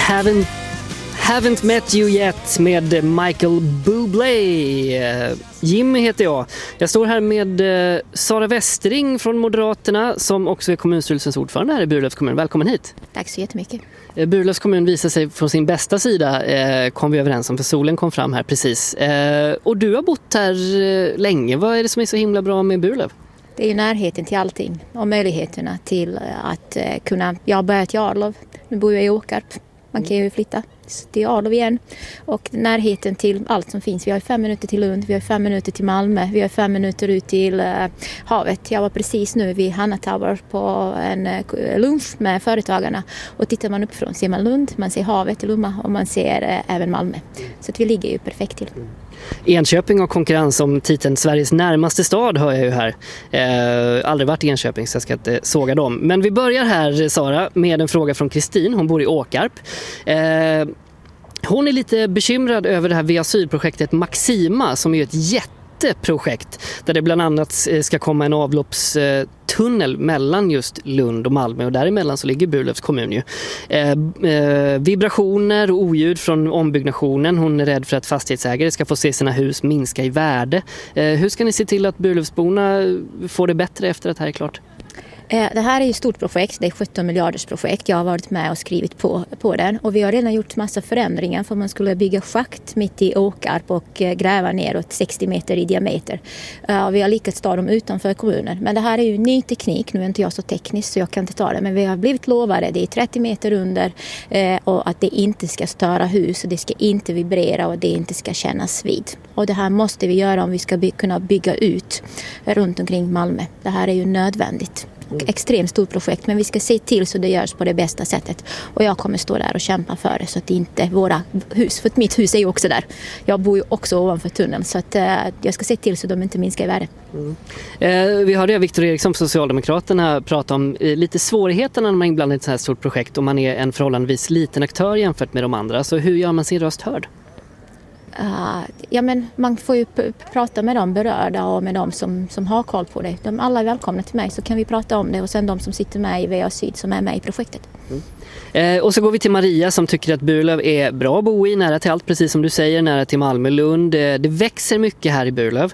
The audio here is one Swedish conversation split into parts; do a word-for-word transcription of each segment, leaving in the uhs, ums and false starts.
Haven't, haven't Met You Yet med Michael Bublé. Jimmy heter jag. Jag står här med Sara Westring från Moderaterna som också är kommunstyrelsens ordförande här i Burlövs kommun. Välkommen hit. Tack så jättemycket. Burlövs kommun visar sig från sin bästa sida, eh, kom vi överens om, för solen kom fram här precis. Eh, och du har bott här eh, länge. Vad är det som är så himla bra med Burlöv? Det är ju närheten till allting och möjligheterna till att eh, kunna... Jag har börjat i Arlöv, nu bor jag i Åkarp. Man kan ju flytta till Arlöv igen. Och närheten till allt som finns. Vi har fem minuter till Lund, vi har fem minuter till Malmö, vi har fem minuter ut till uh, havet. Jag var precis nu vid Hanna Tower på en uh, lunch med företagarna. Och tittar man uppifrån ser man Lund, man ser havet i Lomma och man ser uh, även Malmö. Så att vi ligger ju perfekt till. Enköping har konkurrens om titeln Sveriges närmaste stad, hör jag ju här. Eh, aldrig varit i Enköping så jag ska inte såga dem. Men vi börjar här, Sara, med en fråga från Kristin. Hon bor i Åkarp. Eh, hon är lite bekymrad över det här V A-syd-projektet Maxima som är ett jätteprojekt där det bland annat ska komma en avloppstunnel mellan just Lund och Malmö, och däremellan så ligger Burlövs kommun ju. Eh, eh, vibrationer och oljud från ombyggnationen. Hon är rädd för att fastighetsägare ska få se sina hus minska i värde. Eh, hur ska ni se till att Burlövsborna får det bättre efter att det här är klart? Det här är ju ett stort projekt, det är sjutton miljarders projekt. Jag har varit med och skrivit på, på den. Och vi har redan gjort massa förändringar för man skulle bygga schakt mitt i Åkarp och gräva neråt sextio meter i diameter. Uh, vi har lyckats ta dem utanför kommunen. Men det här är ju ny teknik, nu är inte jag så teknisk så jag kan inte ta det. Men vi har blivit lovade, det är trettio meter under uh, och att det inte ska störa hus och det ska inte vibrera och det inte ska kännas vid. Och det här måste vi göra om vi ska by- kunna bygga ut runt omkring Malmö. Det här är ju nödvändigt. Extremt stort projekt, men vi ska se till så det görs på det bästa sättet. Och jag kommer stå där och kämpa för det så att det inte våra hus, för mitt hus är ju också där. Jag bor ju också ovanför tunneln så att uh, jag ska se till så de inte minskar i värde. Mm. Eh, vi hörde Viktor Eriksson på Socialdemokraterna prata om eh, lite svårigheterna när man är inblandad i ett så här stort projekt och man är en förhållandevis liten aktör jämfört med de andra. Så hur gör man sin röst hörd? Uh, ja, men man får ju p- prata med de berörda och med de som, som har koll på det. De alla är välkomna till mig så kan vi prata om det och sen de som sitter med i V A Syd som är med i projektet. Mm. Eh, och så går vi till Maria som tycker att Burlöv är bra att bo i, nära till allt, precis som du säger, nära till Malmö, Lund. Eh, det växer mycket här i Burlöv.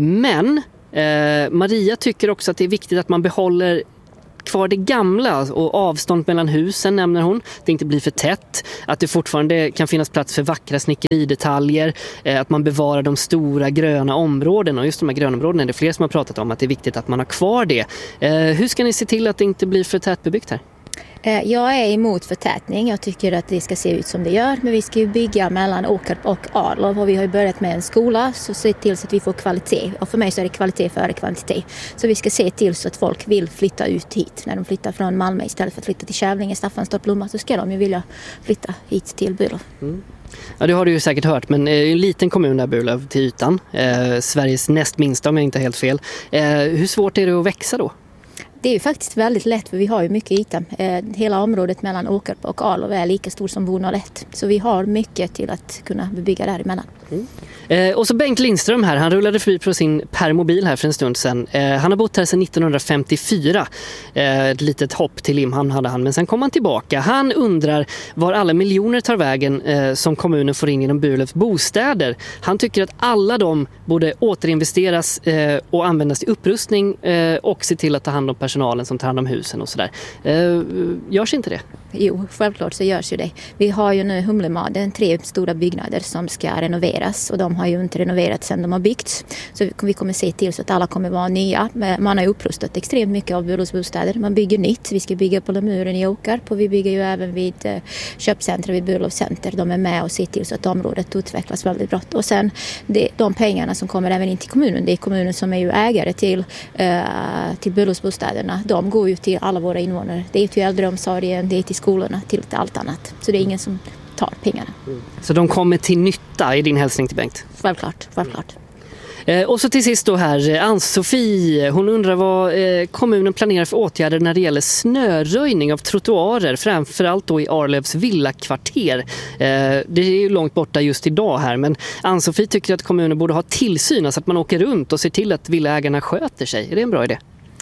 Men eh, Maria tycker också att det är viktigt att man behåller kvar det gamla och avstånd mellan husen nämner hon. Det inte blir för tätt. Att det fortfarande kan finnas plats för vackra snickeridetaljer. Eh, att man bevarar de stora gröna områdena. Och just de här gröna områdena är det fler som har pratat om att det är viktigt att man har kvar det. Eh, hur ska ni se till att det inte blir för tätbebyggt här? Jag är emot förtätning. Jag tycker att det ska se ut som det gör. Men vi ska ju bygga mellan Åkarp och Arlöv. Och vi har ju börjat med en skola. Så se till så att vi får kvalitet. Och för mig så är det kvalitet före kvantitet. Så vi ska se till så att folk vill flytta ut hit. När de flyttar från Malmö istället för att flytta till Kävlinge, Staffanstorp, Lomma. Så ska de ju vilja flytta hit till Burlöv. Mm. Ja, det har du ju säkert hört, men det är en liten kommun där, Burlöv, till ytan. Eh, Sveriges näst minsta om jag inte är helt fel. Eh, hur svårt är det att växa då? Det är ju faktiskt väldigt lätt för vi har ju mycket yta. Eh, hela området mellan Åkarp och Arlöv är lika stor som Bornholm ett. Så vi har mycket till att kunna bebygga däremellan. Mm. Eh, och så Bengt Lindström här, han rullade förbi på sin permobil här för en stund sedan. Eh, han har bott här sedan nittonhundrafemtiofyra. Eh, ett litet hopp till Limhamn hade han, men sen kom han tillbaka. Han undrar var alla miljoner tar vägen eh, som kommunen får in genom Burlövs bostäder. Han tycker att alla de borde återinvesteras eh, och användas till upprustning eh, och se till att ta hand om personalen som tar hand om husen och sådär. Eh, görs inte det? Jo, självklart så görs ju det. Vi har ju nu Humlemaden, tre stora byggnader som ska renoveras och de har ju inte renoverats sedan de har byggts. Så vi kommer se till så att alla kommer vara nya. Man har ju upprustat extremt mycket av Burlövs bostäder. Man bygger nytt. Vi ska bygga på Lamuren i Åkarp och vi bygger ju även vid köpcentrum vid Burlövs center. De är med och ser till så att området utvecklas väldigt bra. Och sen det, de pengarna som kommer även in till kommunen, det är kommunen som är ju ägare till, uh, till Burlövs bostäderna. De går ju till alla våra invånare. Det är till äldreomsorgen, det är till skolorna, till allt annat. Så det är ingen som tar pengarna. Mm. Så de kommer till nytta i din hälsning till Bengt? Självklart, självklart. Eh, och så till sist då här, Ann-Sofie, hon undrar vad eh, kommunen planerar för åtgärder när det gäller snöröjning av trottoarer, framförallt då i Arlövs villakvarter. Eh, det är ju långt borta just idag här, men Ann-Sofie tycker att kommunen borde ha tillsyn, alltså att man åker runt och ser till att villaägarna sköter sig. Är det en bra idé?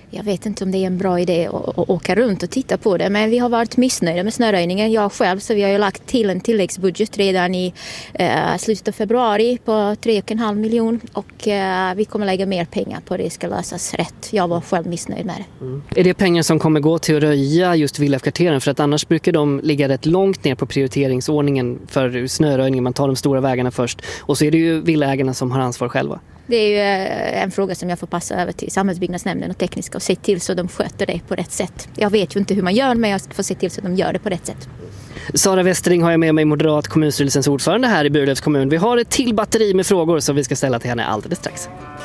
Jag vet inte om det är en bra idé att, att åka runt och titta på det, men vi har varit missnöjda med snöröjningen, jag själv, så vi har ju lagt till en tilläggsbudget redan i eh, slutet av februari på tre och en halv miljon och eh, vi kommer lägga mer pengar på det ska lösas rätt. Jag var själv missnöjd med det. Mm. Är det pengar som kommer gå till att röja just villakvarteren? För att annars brukar de ligga rätt långt ner på prioriteringsordningen för snöröjning. Man tar de stora vägarna först och så är det ju villaägarna som har ansvar själva. Det är ju en fråga som jag får passa över till samhällsbyggnadsnämnden och tekniska och se till så de sköter det på rätt sätt. Jag vet ju inte hur man gör, men jag får se till så de gör det på rätt sätt. Sara Westering har jag med mig, moderat kommunstyrelsens ordförande här i Burlövs kommun. Vi har ett till batteri med frågor som vi ska ställa till henne alldeles strax.